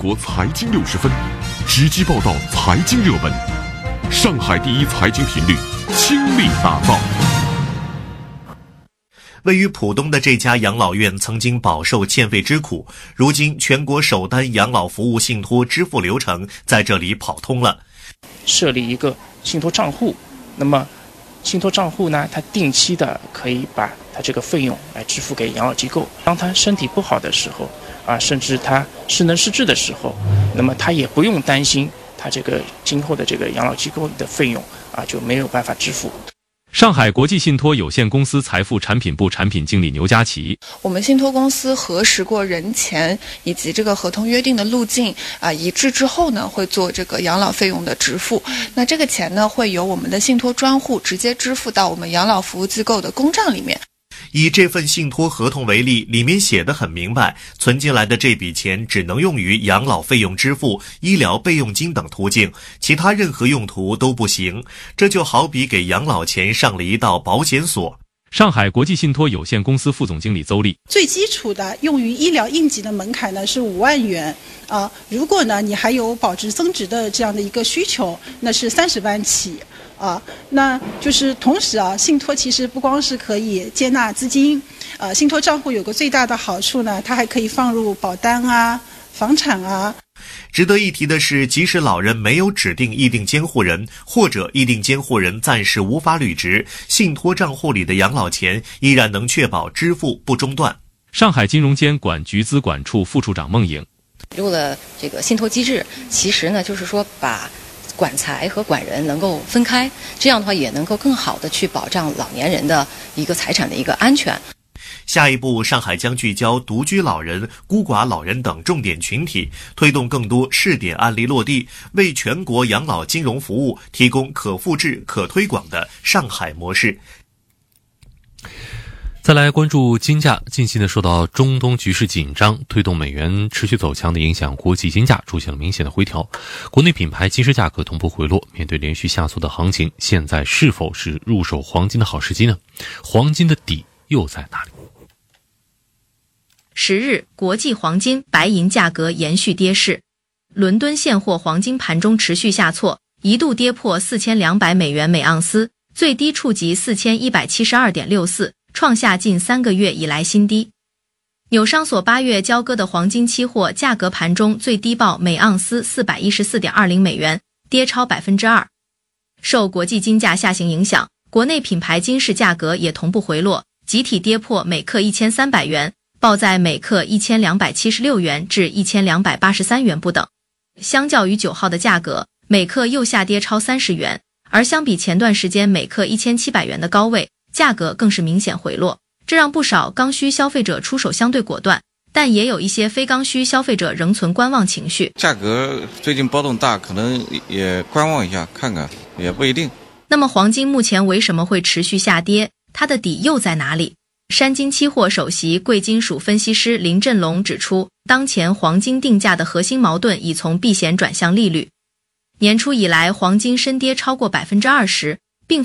国财经60分，直击报道财经热门。上海第一财经频率倾力打造。 位于浦东的这家养老院曾经饱受欠费之苦，如今全国首单养老服务信托支付流程在这里跑通了。 设立一个信托账户，那么信托账户呢，它定期的可以把它这个费用来支付给养老机构。当他身体不好的时候甚至他失能失智的时候，那么他也不用担心他这个今后的这个养老机构的费用就没有办法支付。 上海国际信托有限公司财富产品部产品经理牛佳琪： 我们信托公司核实过人钱以及这个合同约定的路径一致之后呢，会做这个养老费用的支付。那这个钱呢，会由我们的信托专户直接支付到我们养老服务机构的公账里面。 以这份信托合同为例，里面写得很明白，存进来的这笔钱只能用于养老费用支付、医疗备用金等途径，其他任何用途都不行。这就好比给养老钱上了一道保险锁。 上海国际信托有限公司副总经理邹丽： 最基础的用于医疗应急的门槛呢是5万元如果呢你还有保值增值的这样的一个需求，那是30万起那就是同时信托其实不光是可以接纳资金信托账户有个最大的好处呢，它还可以放入保单房产值得一提的是，即使老人没有指定意定监护人，或者意定监护人暂时无法履职，信托账户里的养老钱依然能确保支付不中断。 上海金融监管局资管处副处长孟颖： 入了这个信托机制，其实呢就是说把管财和管人能够分开，这样的话也能够更好的去保障老年人的一个财产的一个安全。 下一步，上海将聚焦独居老人、孤寡老人等重点群体，推动更多试点案例落地，为全国养老金融服务提供可复制、可推广的上海模式。 再来关注金价，近期受到中东局势紧张推动美元持续走强的影响，国际金价出现了明显的回调，国内品牌金饰价格同步回落。面对连续下挫的行情，现在是否是入手黄金的好时机呢？黄金的底又在哪里 ？10日，国际黄金、白银价格延续跌势，伦敦现货黄金盘中持续下挫，一度跌破4200美元每盎司，最低触及4172.64，创下近3个月以来新低。纽商所8月交割的黄金期货价格盘中最低报每盎司414.20美元，跌超 2%。受国际金价下行影响，国内品牌金饰价格也同步回落，集体跌破每克1300元，报在每克1276元至1283元不等。相较于9号的价格，每克又下跌超30元，而相比前段时间每克1700元的高位，价格更是明显回落，这让不少刚需消费者出手相对果断，但也有一些非刚需消费者仍存观望情绪。 价格最近波动大，可能也观望一下看看，也不一定。 那么黄金目前为什么会持续下跌？它的底又在哪里？山金期货首席贵金属分析师林振龙指出，当前黄金定价的核心矛盾已从避险转向利率。年初以来，黄金深跌超过 20%，